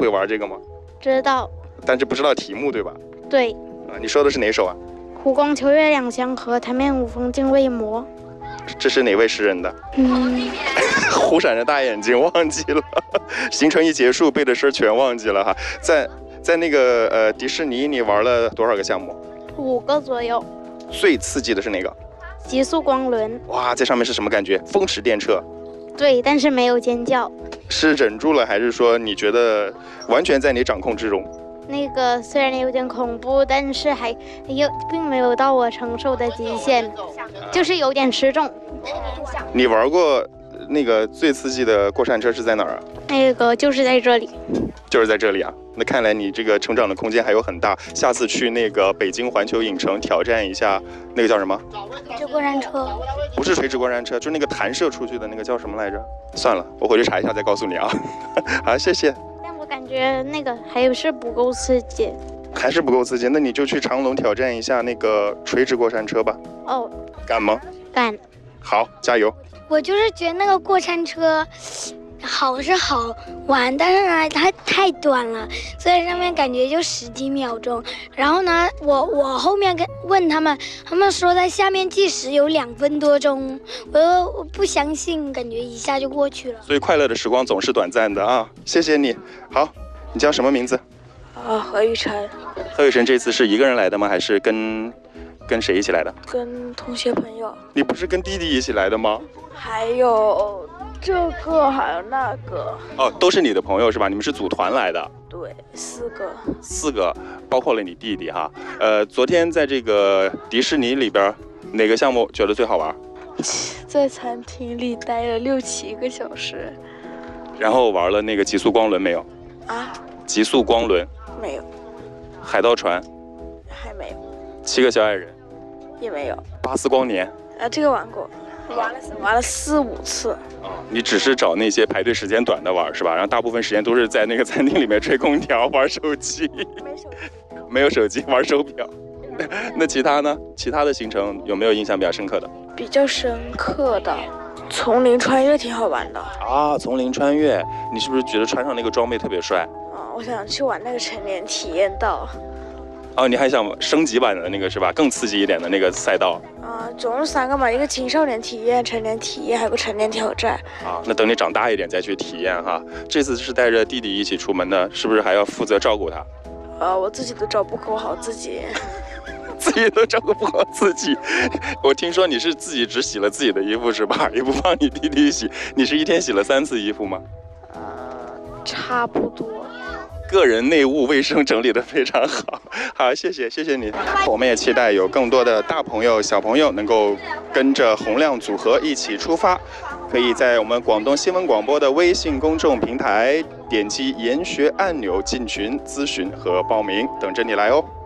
玩这个吗？ 知道。 但是不知道题目对吧？ 对。 你说的是哪首啊？ 湖光秋月两相和，潭面无风镜未磨。 这是哪位诗人的？忽闪着大眼睛，忘记了。行程一结束，背的诗全忘记了哈。在那个迪士尼，你玩了多少个项目 ？5个左右。 最刺激的是哪个？ 极速光轮。 哇，在上面是什么感觉？风驰电掣。对， 但是没有尖叫。 是忍住了，还是说你觉得完全在你掌控之中？ 那个虽然有点恐怖，但是并没有到我承受的极限，就是有点吃重。 你玩过那个最刺激的过山车是在哪儿啊？ 那个就是在这里。 就是在这里啊？那看来你这个成长的空间还有很大，下次去那个北京环球影城挑战一下，那个叫什么？ 垂直过山车。 不是垂直过山车，就是那个弹射出去的那个叫什么来着？算了，我回去查一下再告诉你啊。好，谢谢。 感觉那个还是不够刺激， 还是不够刺激，那你就去长隆挑战一下那个垂直过山车吧。 哦， 敢吗？ 敢。 好，加油。 我就是觉得那个过山车好是好玩，但是呢它太短了，所以上面感觉就10几秒钟。然后呢我后面问他们说在下面计时有2分多钟，我不相信，感觉一下就过去了。 所以快乐的时光总是短暂的啊！谢谢你。好，你叫什么名字？ 何雨辰。 何雨辰这次是一个人来的吗？还是跟谁一起来的？ 跟同学朋友。 你不是跟弟弟一起来的吗？ 还有这个，还有那个。 哦，都是你的朋友是吧？你们是组团来的？ 对，4个， 包括了你弟弟哈。昨天在这个迪士尼里边，哪个项目觉得最好玩？ 在餐厅里待了6、7个小时。 然后玩了那个极速光轮没有？ 啊？ 极速光轮？ 没有。 海盗船？ 还没有。 7个小矮人？ 也没有。 巴斯光年？ 这个玩过。玩了4、5次。 你只是找那些排队时间短的玩是吧？然后大部分时间都是在那个餐厅里面吹空调、玩手机。没有手机，玩手表。那其他呢？其他的行程有没有印象比较深刻的？ 比较深刻的，丛林穿越挺好玩的啊！丛林穿越，你是不是觉得穿上那个装备特别帅？ 我想去玩那个成年体验道。 哦，你还想升级版的那个是吧？更刺激一点的那个赛道。 总是3个嘛，一个青少年体验、成年体验，还有个成年挑战。 那等你长大一点再去体验哈。这次是带着弟弟一起出门的，是不是还要负责照顾他？ 我自己都照顾不好自己。 自己都照顾不好自己。我听说你是自己只洗了自己的衣服是吧？也不帮你弟弟洗。你是一天洗了3次衣服吗？ 差不多。 个人内务卫生整理得非常好。好，谢谢你。我们也期待有更多的大朋友小朋友能够跟着洪亮组合一起出发，可以在我们广东新闻广播的微信公众平台点击研学按钮进群咨询和报名，等着你来哦。